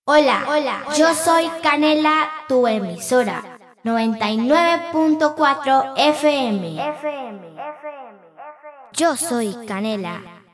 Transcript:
Yo soy Canela, tu emisora, 99.4 FM. Yo soy Canela.